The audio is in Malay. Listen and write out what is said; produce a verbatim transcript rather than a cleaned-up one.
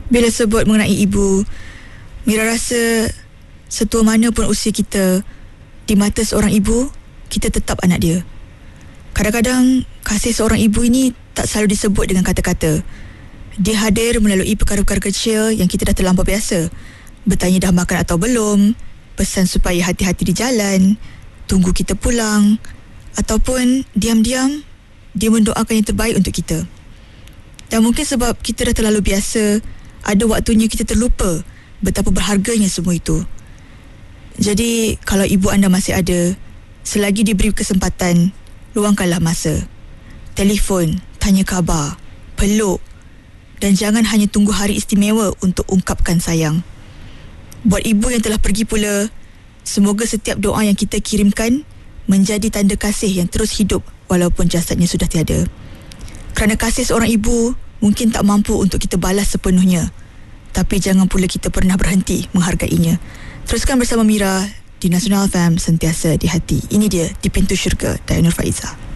Bila sebut mengenai ibu, Mira rasa setua mana pun usia kita, di mata seorang ibu, kita tetap anak dia. Kadang-kadang kasih seorang ibu ini tak selalu disebut dengan kata-kata. Dia hadir melalui perkara-perkara kecil yang kita dah terlampau biasa. Bertanya dah makan atau belum, pesan supaya hati-hati di jalan, tunggu kita pulang, ataupun diam-diam dia mendoakan yang terbaik untuk kita. Dan mungkin sebab kita dah terlalu biasa, ada waktunya kita terlupa betapa berharganya semua itu. Jadi kalau ibu anda masih ada, selagi diberi kesempatan, luangkanlah masa. Telefon, tanya khabar, peluk, dan jangan hanya tunggu hari istimewa untuk ungkapkan sayang. Buat ibu yang telah pergi pula, semoga setiap doa yang kita kirimkan menjadi tanda kasih yang terus hidup walaupun jasadnya sudah tiada. Kerana kasih seorang ibu mungkin tak mampu untuk kita balas sepenuhnya, tapi jangan pula kita pernah berhenti menghargainya. Teruskan bersama Mira di Nasional F M, sentiasa di hati. Ini dia Di Pintu Syurga, Dayang Nur Faiza.